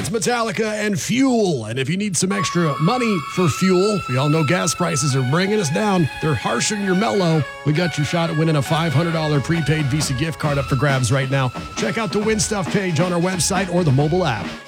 It's Metallica and Fuel. And if you need some extra money for fuel, we all know gas prices are bringing us down. They're harsher than your mellow. We got your shot at winning a $500 prepaid Visa gift card up for grabs right now. Check out the Win Stuff page on our website or the mobile app.